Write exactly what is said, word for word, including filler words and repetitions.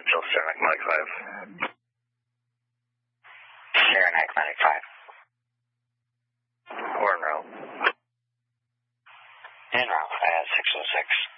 Jill Saranac, Mike five. Saranac, Mike five. Or en route. En route, uh, six oh six.